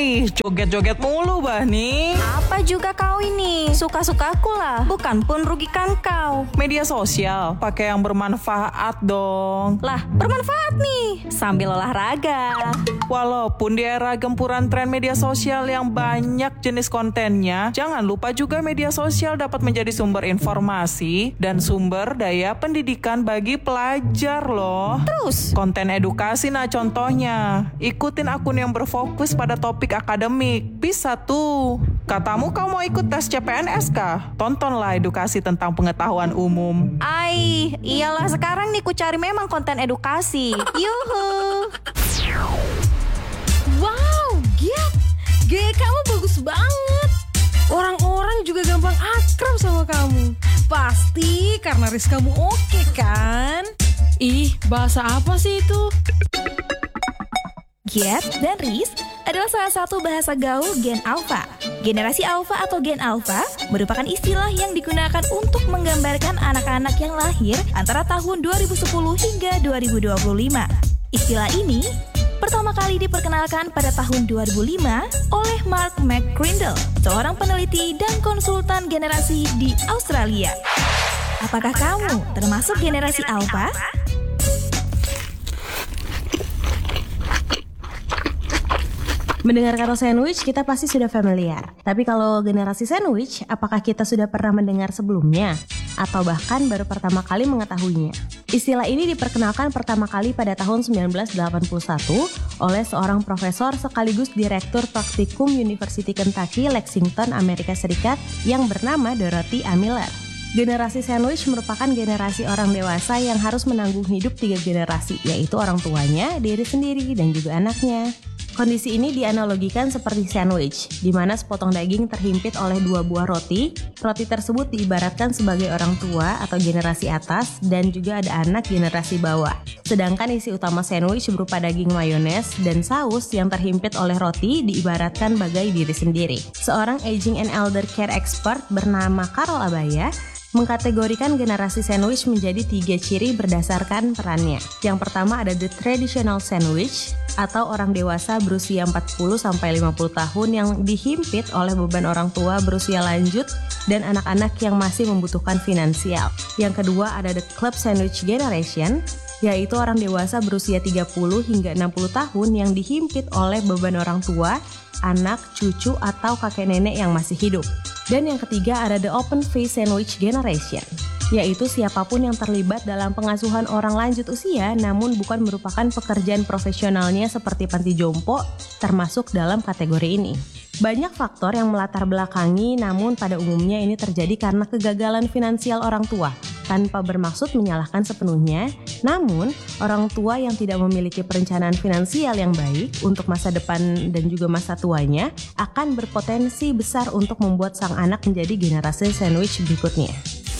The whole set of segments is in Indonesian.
Joget-joget mulu bah nih. Apa juga kau ini? Suka-sukaku lah, bukan pun rugikan kau. Media sosial, pakai yang bermanfaat dong. Lah, bermanfaat nih, sambil olahraga. Walaupun di era gempuran tren media sosial yang banyak jenis kontennya, jangan lupa juga media sosial dapat menjadi sumber informasi dan sumber daya pendidikan bagi pelajar loh. Terus? Konten edukasi nah contohnya. Ikutin akun yang berfokus pada topik akademik. Bisa tuh. Katamu kau mau ikut tes CPNS kah? Tontonlah edukasi tentang pengetahuan umum. Iyalah sekarang nih ku cari memang konten edukasi. Yuhu. Wow, Giat, gaya kamu bagus banget. Orang-orang juga gampang akrab sama kamu. Pasti karena Rizkamu oke kan? Ih, bahasa apa sih itu? Giat dan Riz adalah salah satu bahasa gaul Gen Alpha. Generasi Alpha atau Gen Alpha merupakan istilah yang digunakan untuk menggambarkan anak-anak yang lahir antara tahun 2010 hingga 2025. Istilah ini pertama kali diperkenalkan pada tahun 2005 oleh Mark McCrindle, seorang peneliti dan konsultan generasi di Australia. Apakah kamu termasuk generasi Alpha? Mendengar kata sandwich, kita pasti sudah familiar. Tapi kalau generasi sandwich, apakah kita sudah pernah mendengar sebelumnya? Atau bahkan baru pertama kali mengetahuinya? Istilah ini diperkenalkan pertama kali pada tahun 1981 oleh seorang profesor sekaligus direktur praktikum University Kentucky, Lexington, Amerika Serikat yang bernama Dorothy A. Miller. Generasi sandwich merupakan generasi orang dewasa yang harus menanggung hidup 3 generasi, yaitu orang tuanya, diri sendiri, dan juga anaknya. Kondisi ini dianalogikan seperti sandwich, di mana sepotong daging terhimpit oleh 2 buah roti. Roti tersebut diibaratkan sebagai orang tua atau generasi atas, dan juga ada anak generasi bawah. Sedangkan isi utama sandwich berupa daging mayones dan saus yang terhimpit oleh roti diibaratkan bagai diri sendiri. Seorang aging and elder care expert bernama Carol Abaya mengkategorikan generasi sandwich menjadi 3 ciri berdasarkan perannya. Yang pertama ada the traditional sandwich, atau orang dewasa berusia 40-50 tahun yang dihimpit oleh beban orang tua berusia lanjut dan anak-anak yang masih membutuhkan finansial. Yang kedua ada the club sandwich generation, yaitu orang dewasa berusia 30 hingga 60 tahun yang dihimpit oleh beban orang tua, anak, cucu, atau kakek nenek yang masih hidup. Dan yang ketiga ada the open face sandwich generation, yaitu siapapun yang terlibat dalam pengasuhan orang lanjut usia namun bukan merupakan pekerjaan profesionalnya seperti panti jompo termasuk dalam kategori ini. Banyak faktor yang melatar belakangi, namun pada umumnya ini terjadi karena kegagalan finansial orang tua. Tanpa bermaksud menyalahkan sepenuhnya, namun orang tua yang tidak memiliki perencanaan finansial yang baik untuk masa depan dan juga masa tuanya akan berpotensi besar untuk membuat sang anak menjadi generasi sandwich berikutnya.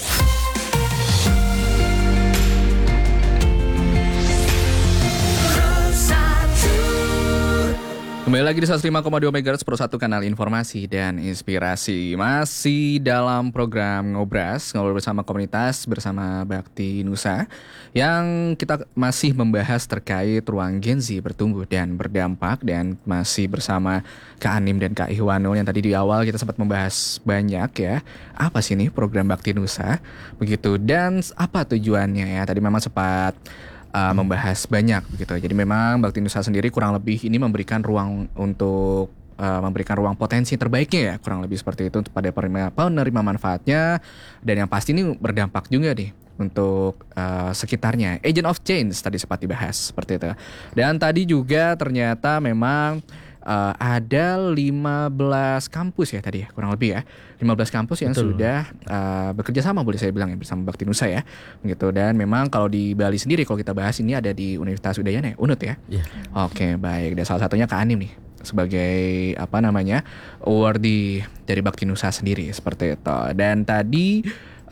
Kembali lagi di 105,2 MHz Pro 1 kanal informasi dan inspirasi. Masih dalam program Ngobras, ngobrol bersama komunitas bersama Bakti Nusa, yang kita masih membahas terkait ruang Gen Z bertumbuh dan berdampak, dan masih bersama Kak Anim dan Kak Ihwanul yang tadi di awal kita sempat membahas banyak ya. Apa sih nih program Bakti Nusa? Begitu, dan apa tujuannya ya? Tadi memang sempat membahas banyak begitu. Jadi memang Bakti Nusa sendiri kurang lebih ini memberikan ruang untuk memberikan ruang potensi terbaiknya ya, kurang lebih seperti itu pada penerima manfaatnya, dan yang pasti ini berdampak juga nih untuk sekitarnya. Agent of change tadi sempat dibahas seperti itu. Dan tadi juga ternyata memang ada 15 kampus ya tadi ya, kurang lebih ya 15 kampus yang Betul. Sudah bekerja sama, boleh saya bilang ya, bersama Bakti Nusa ya gitu. Dan memang kalau di Bali sendiri kalau kita bahas ini ada di Universitas Udayana ya, UNUD ya. Oke, baik. Dan salah satunya Kak Anim nih sebagai awardee dari Bakti Nusa sendiri seperti itu. Dan tadi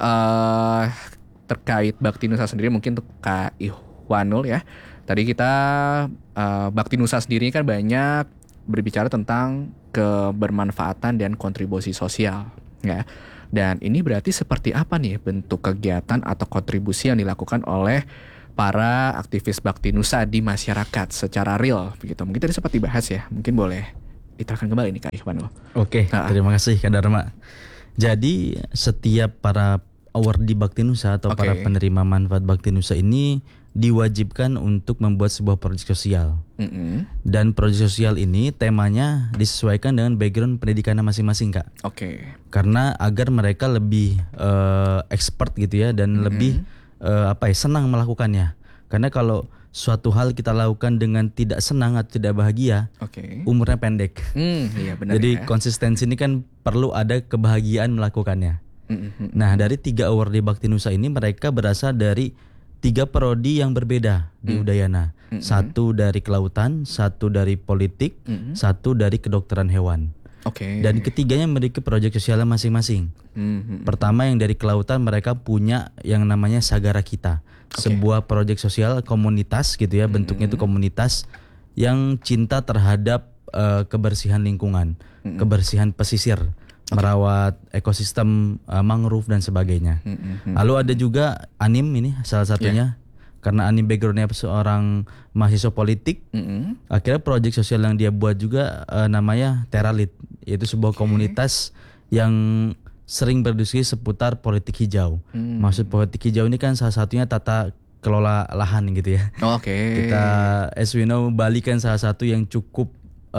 terkait Bakti Nusa sendiri mungkin untuk Kak Ihwanul ya. Tadi kita Bakti Nusa sendiri kan banyak berbicara tentang kebermanfaatan dan kontribusi sosial ya. Dan ini berarti seperti apa nih bentuk kegiatan atau kontribusi yang dilakukan oleh para aktivis Bakti Nusa di masyarakat secara real begitu. Mungkin tadi sempat dibahas ya. Mungkin boleh diterangkan kembali nih Kak Ikhwan. Oke, terima kasih Kak Dharma. Jadi setiap para awardee Bakti Nusa atau para penerima manfaat Bakti Nusa ini diwajibkan untuk membuat sebuah proyek sosial. Dan proyek sosial ini temanya disesuaikan dengan background pendidikannya masing-masing, Kak. Karena agar mereka lebih expert gitu ya, dan lebih senang melakukannya. Karena kalau suatu hal kita lakukan dengan tidak senang atau tidak bahagia, umurnya pendek. Iya, benar. Jadi konsistensi ini kan perlu ada kebahagiaan melakukannya. Nah, dari 3 awardee Bakti Nusa ini mereka berasal dari 3 prodi yang berbeda di Udayana. 1 dari kelautan, 1 dari politik, 1 dari kedokteran hewan. Dan ketiganya memiliki proyek sosialnya masing-masing. Pertama yang dari kelautan, mereka punya yang namanya Sagara Kita, sebuah proyek sosial komunitas gitu ya, bentuknya itu komunitas yang cinta terhadap kebersihan lingkungan, kebersihan pesisir, merawat ekosistem mangrove dan sebagainya. Lalu ada juga Anim, ini salah satunya. Karena Anim backgroundnya seorang mahasiswa politik, akhirnya proyek sosial yang dia buat juga namanya Teralit, yaitu sebuah komunitas yang sering berdiskusi seputar politik hijau. Maksud politik hijau ini kan salah satunya tata kelola lahan gitu ya. Kita as we know, Bali kan salah satu yang cukup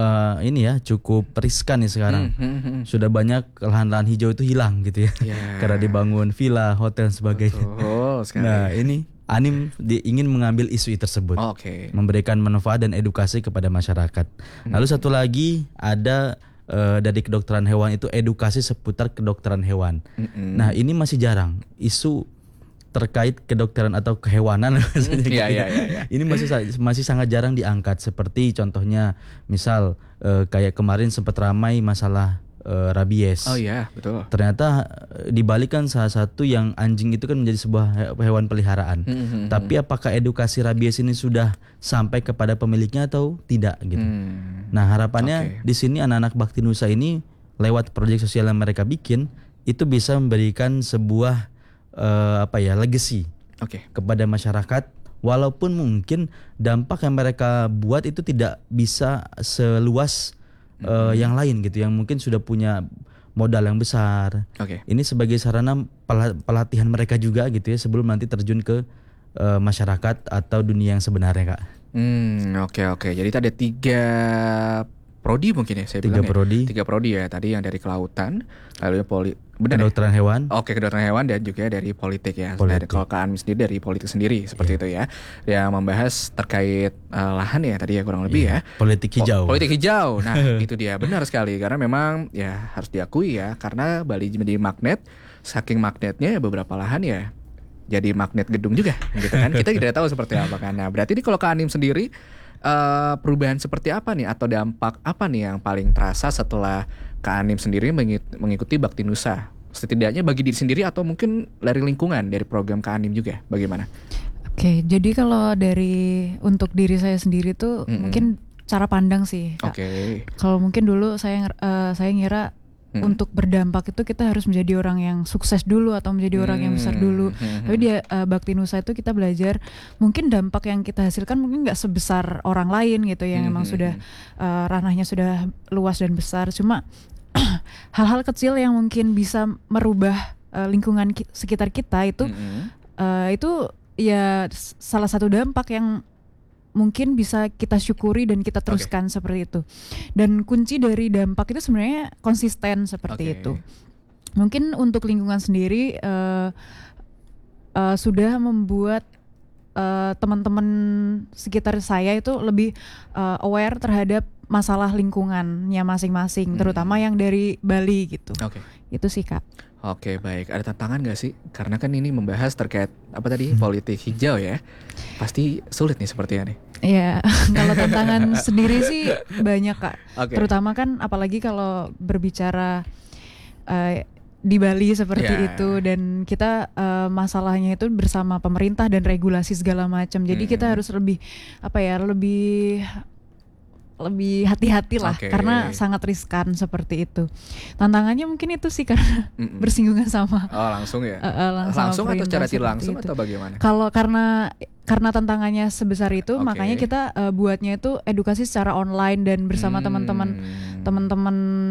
cukup riskan nih sekarang. Sudah banyak lahan-lahan hijau itu hilang gitu ya. Karena dibangun villa, hotel sebagainya. Nah, ini Anim ingin mengambil isu tersebut, memberikan manfaat dan edukasi kepada masyarakat. Lalu satu lagi ada dari kedokteran hewan, itu edukasi seputar kedokteran hewan. Nah, ini masih jarang isu terkait kedokteran atau kehewanan. Ini masih sangat jarang diangkat. Seperti contohnya misal kayak kemarin sempat ramai masalah rabies. Betul. Ternyata di Bali kan salah satu yang anjing itu kan menjadi sebuah hewan peliharaan. Tapi apakah edukasi rabies ini sudah sampai kepada pemiliknya atau tidak gitu. Nah, harapannya di sini anak-anak Bakti Nusa ini lewat proyek sosial yang mereka bikin itu bisa memberikan sebuah legacy kepada masyarakat, walaupun mungkin dampak yang mereka buat itu tidak bisa seluas yang lain gitu, yang mungkin sudah punya modal yang besar. Ini sebagai sarana pelatihan mereka juga gitu ya, sebelum nanti terjun ke masyarakat atau dunia yang sebenarnya, Kak. Jadi ada 3 prodi mungkin ya, saya bilang 3 prodi ya. Tadi yang dari kelautan, lalu kedokteran hewan. Kedokteran hewan, dan juga dari politik ya. Kalau Kak Anim sendiri dari politik sendiri seperti itu ya. Yang membahas terkait lahan ya tadi ya, kurang lebih ya. Politik hijau. Politik hijau. Nah, itu dia, benar sekali, karena memang ya harus diakui ya, karena Bali menjadi magnet. Saking magnetnya beberapa lahan ya jadi magnet gedung juga gitu kan. Kita tidak tahu seperti apa kan. Nah, berarti ini kalau Kak Anim sendiri perubahan seperti apa nih, atau dampak apa nih yang paling terasa setelah Kak Anim sendiri mengikuti Bakti Nusa? Setidaknya bagi diri sendiri atau mungkin dari lingkungan, dari program Kak Anim juga, bagaimana? Jadi kalau untuk diri saya sendiri tuh mungkin cara pandang sih, Kak. Kalau mungkin dulu saya ngira untuk berdampak itu kita harus menjadi orang yang sukses dulu atau menjadi orang yang besar dulu. Tapi di Bakti Nusa itu kita belajar mungkin dampak yang kita hasilkan mungkin nggak sebesar orang lain gitu, yang emang sudah ranahnya sudah luas dan besar. Cuma hal-hal kecil yang mungkin bisa merubah lingkungan sekitar kita itu ya salah satu dampak yang mungkin bisa kita syukuri dan kita teruskan seperti itu. Dan kunci dari dampak itu sebenarnya konsisten seperti itu. Mungkin untuk lingkungan sendiri sudah membuat teman-teman sekitar saya itu lebih aware terhadap masalah lingkungannya masing-masing, terutama yang dari Bali gitu. Itu sih, Kak. Baik. Ada tantangan gak sih? Karena kan ini membahas terkait politik hijau ya. Pasti sulit nih sepertinya nih. Iya, kalau tantangan sendiri sih banyak, Kak. Terutama kan apalagi kalau berbicara di Bali seperti itu, dan kita masalahnya itu bersama pemerintah dan regulasi segala macam. Jadi kita harus lebih lebih hati-hati lah karena sangat riskan seperti itu. Tantangannya mungkin itu sih karena bersinggungan sama. Langsung ya. Langsung atau secara tidak langsung itu. atau bagaimana? Kalau karena tantangannya sebesar itu, makanya kita buatnya itu edukasi secara online dan bersama teman-teman